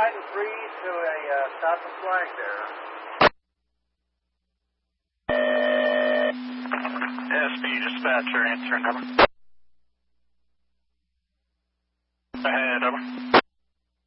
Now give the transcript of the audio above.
riding free to a stop and flag there. SB dispatcher answering, over. Ahead, over.